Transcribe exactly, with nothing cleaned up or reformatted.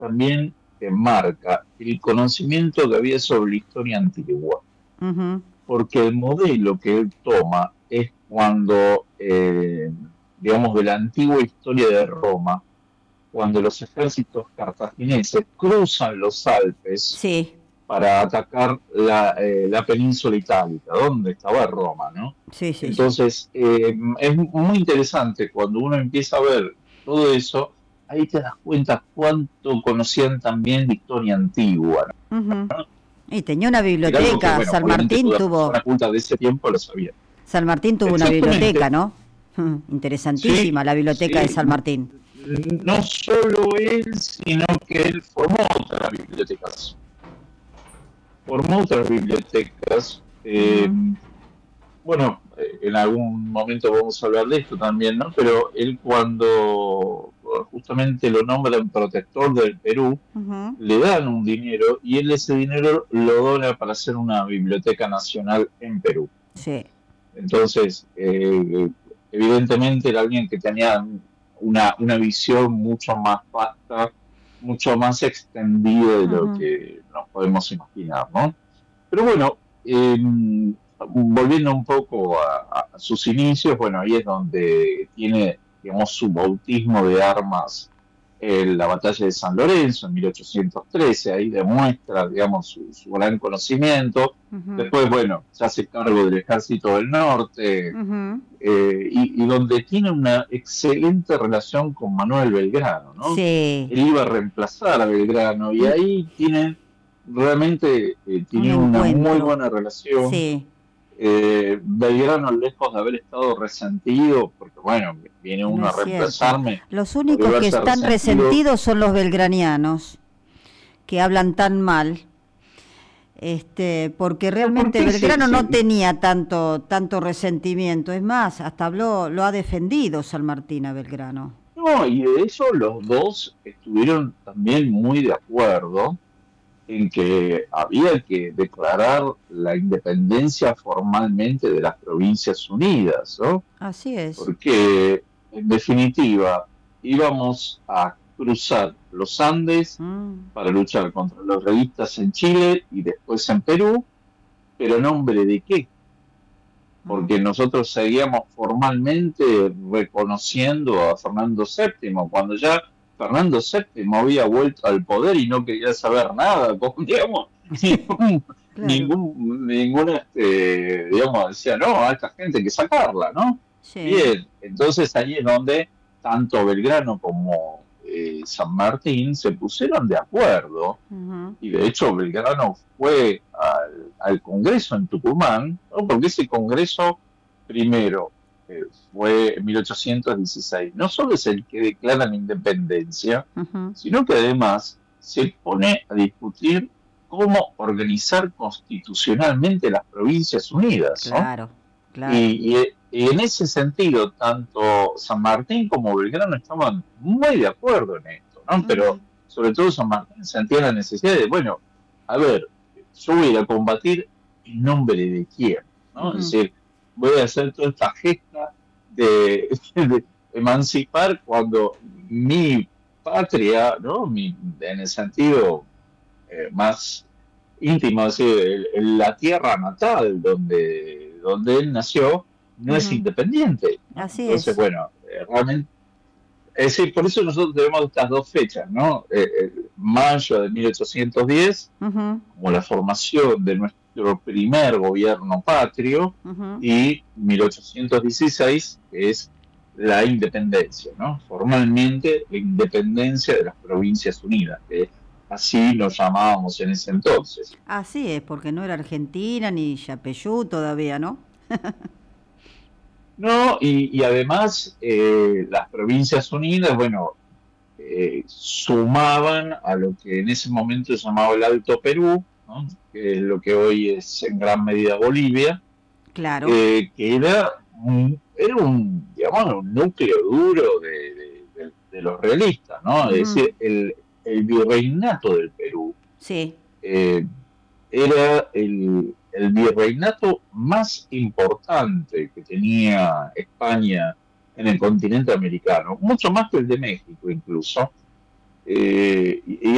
también que marca el conocimiento que había sobre la historia antigua, Ujú. porque el modelo que él toma es cuando, eh, digamos, de la antigua historia de Roma, cuando los ejércitos cartagineses cruzan los Alpes Sí, para atacar la, eh, la península itálica, donde estaba Roma, ¿no? sí, sí, sí. Entonces, eh, es muy interesante cuando uno empieza a ver todo eso, ahí te das cuenta cuánto conocían también de historia antigua, Ujú. Y tenía una ¿no? Era algo que, biblioteca, bueno, San obviamente Martín toda tuvo, persona culta de ese tiempo lo sabía. San Martín tuvo una biblioteca, Exactamente, ¿no? sí, Interesantísima la biblioteca de sí, San Martín. no solo él, sino que él formó otras bibliotecas, formó otras bibliotecas, eh, Ujú. bueno, eh, en algún momento vamos a hablar de esto también, ¿no? Pero él cuando justamente lo nombran protector del Perú, Ujú. le dan un dinero y él ese dinero lo dona para hacer una biblioteca nacional en Perú. Sí, Entonces, eh, evidentemente era alguien que tenía una, una visión mucho más vasta, mucho más extendida de lo ujú. que nos podemos imaginar, ¿no? Pero bueno, eh, volviendo un poco a, a sus inicios, bueno, ahí es donde tiene, digamos, su bautismo de armas en la batalla de San Lorenzo en mil ochocientos trece, ahí demuestra, digamos, su, su gran conocimiento. Ujú. Después, bueno, se hace cargo del Ejército del Norte, Ujú. eh, y, y donde tiene una excelente relación con Manuel Belgrano, ¿no? Sí, Él iba a reemplazar a Belgrano y un, ahí tienen, realmente eh, un tienen una muy encuentro. buena relación. Sí, Eh, Belgrano, lejos de haber estado resentido, porque bueno, viene no uno a es cierto. reemplazarme, Los podría únicos que haberse están resentido. resentidos son los belgranianos, que hablan tan mal. Este, porque ¿Pero por realmente qué se, Belgrano no se- tenía tanto, tanto resentimiento. Es más, hasta habló, lo ha defendido San Martín a Belgrano. No, y de hecho los dos estuvieron también muy de acuerdo en que había que declarar la independencia formalmente de las Provincias Unidas, ¿no? Así es. Porque, en definitiva, íbamos a cruzar los Andes Mm, para luchar contra los realistas en Chile y después en Perú, pero ¿en nombre de qué? mm, Porque nosotros seguíamos formalmente reconociendo a Fernando séptimo, cuando ya Fernando séptimo había vuelto al poder y no quería saber nada, como, digamos, ningún, claro, ningún, ninguna, este, digamos, decía, no, a esta gente hay que sacarla, ¿no? sí. Bien, entonces ahí es donde tanto Belgrano como eh, San Martín se pusieron de acuerdo Ujú. y de hecho Belgrano fue al, al Congreso en Tucumán, ¿no? Porque ese Congreso, primero, eh, fue en mil ochocientos dieciséis, no solo es el que declara la independencia, Ujú. sino que además se pone a discutir cómo organizar constitucionalmente las Provincias Unidas, ¿no? Claro, claro. Y, y- y en ese sentido, tanto San Martín como Belgrano estaban muy de acuerdo en esto, ¿no? Ujú. Pero sobre todo San Martín sentía la necesidad de, bueno, a ver, yo voy a ir a combatir en nombre de quién, ¿no? Es Ujú. decir, voy a hacer toda esta gesta de, de emancipar cuando mi patria, ¿no? Mi, en el sentido eh, más íntimo, es decir, el- el- la tierra natal donde, donde él nació no es Ujú. independiente, ¿no? Así Entonces, es. bueno, eh, realmente, es decir, por eso nosotros tenemos estas dos fechas, ¿no? Eh, eh, mayo de mil ochocientos diez, Ujú. como la formación de nuestro primer gobierno patrio, Ujú. y mil ochocientos dieciséis, que es la independencia, ¿no? Formalmente la independencia de las Provincias Unidas, que así lo llamábamos en ese entonces. Así es, porque no era Argentina ni Yapeyú todavía, ¿no? No, y, y además eh, las Provincias Unidas, bueno, eh, sumaban a lo que en ese momento se llamaba el Alto Perú, ¿no? Que es lo que hoy es en gran medida Bolivia, Claro. eh, que era un, era un, digamos, un núcleo duro de, de- de- de los realistas, ¿no? Es Ujú. decir, el, el virreinato del Perú Sí. eh, era el, el virreinato más importante que tenía España en el continente americano, mucho más que el de México incluso. Eh, y, y